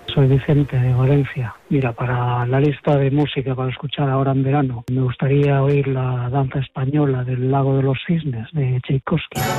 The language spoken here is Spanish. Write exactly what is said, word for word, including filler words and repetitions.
Soy Vicente de Valencia. Mira, para la lista de música para escuchar ahora en verano, me gustaría oír la danza española del Lago de los Cisnes de Tchaikovsky.